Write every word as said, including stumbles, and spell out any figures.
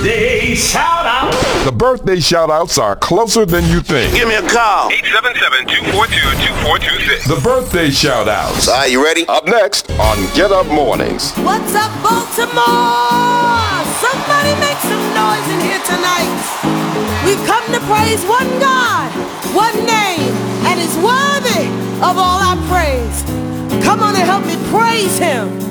birthday shout out. The birthday shout outs are closer than you think. Give me a call. eight seven seven, two four two, two four two six. The birthday shout outs. All right, you ready? Up next on Get Up Mornings. What's up, Baltimore? Somebody make some noise in here tonight. We've come to praise one God, one name, and is worthy of all our praise. Come on and help me praise him.